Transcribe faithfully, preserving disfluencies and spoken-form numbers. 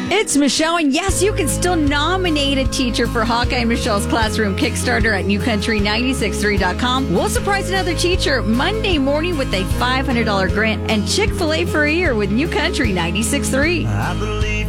It's Michelle, and yes, you can still nominate a teacher for Hawkeye and Michelle's Classroom Kickstarter at new country nine six three dot com. We'll surprise another teacher Monday morning with a five hundred dollars grant and Chick-fil-A for a year with New Country ninety-six point three. I believe